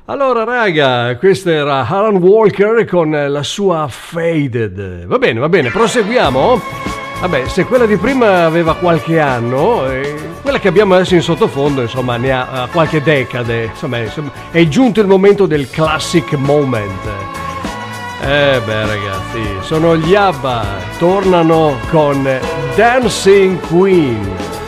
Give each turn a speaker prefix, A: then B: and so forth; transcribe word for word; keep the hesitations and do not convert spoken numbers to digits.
A: Allora raga, questo era Alan Walker con la sua Faded. Va bene, va bene, proseguiamo. Vabbè, se quella di prima aveva qualche anno, eh, quella che abbiamo adesso in sottofondo, insomma, ne ha uh, qualche decade. Insomma, insomma, è giunto il momento del classic moment. Eh beh ragazzi, sono gli ABBA, tornano con Dancing Queen.